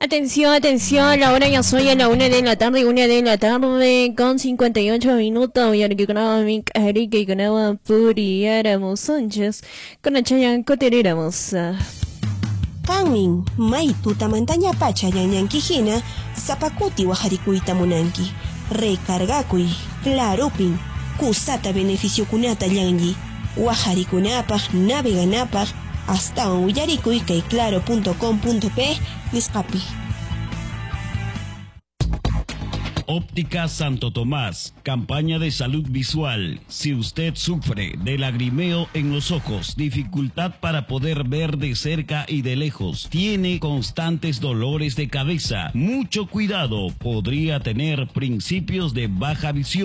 Atención, atención, la hora ya soy a la 1 de la tarde, 1 de la tarde con 58 minutos. Y ahora que con mi carica y con agua puriáramos Sánchez, con la chayan coteréramos. Kanmin, may tutamantaña pacha yanyankijina, zapakuti wajarikuita munanki. Recargakuy, clarupin, kusata beneficio kunata yanyi. Wajarikunapaj, naveganapaj, hasta un willarikuy kay claro.com.p nisqapi. Óptica Santo Tomás, campaña de salud visual. Si usted sufre de lagrimeo en los ojos, dificultad para poder ver de cerca y de lejos, tiene constantes dolores de cabeza, mucho cuidado, podría tener principios de baja visión.